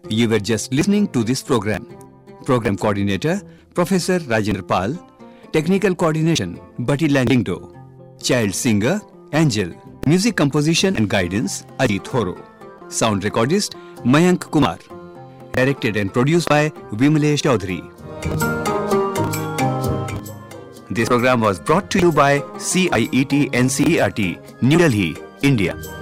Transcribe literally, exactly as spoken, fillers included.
You were just listening to this program. Program coordinator, Professor Rajendra Pal. Technical coordination, Bati Landingdo. Child singer, Angel. Music composition and guidance, Ajit Horo. Sound recordist, Mayank Kumar. Directed and produced by Vimalesh Chaudhary. This program was brought to you by C I E T N C E R T, New Delhi, India.